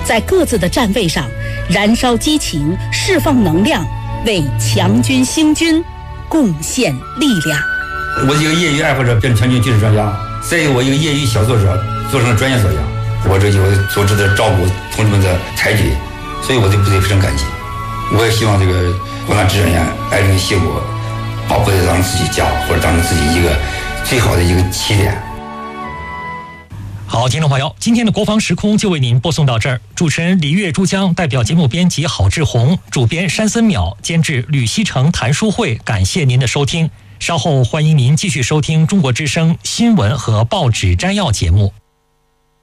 在各自的站位上燃烧激情，释放能量，为强军兴军贡献力量。 我一个业余爱好者变成强军军事专家，再一个我一个业余小作者做成了专业作家，我这有组织的照顾同志们的裁决，所以我对部队非常感激。我也希望这个国难之人呀，爱人惜国，把部队当成自己家，或者当成自己一个最好的一个起点。 好，听众朋友，今天的国防时空就为您播送到这儿。主持人李月珠江，代表节目编辑郝志红，主编山森淼，监制吕锡成、谭书慧，感谢您的收听。稍后欢迎您继续收听中国之声新闻和报纸摘要节目。